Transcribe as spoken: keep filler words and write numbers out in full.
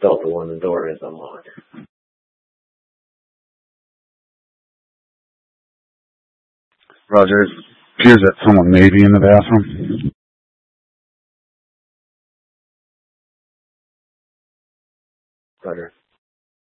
Delta One, the door is unlocked. Roger. It appears that someone may be in the bathroom. Roger.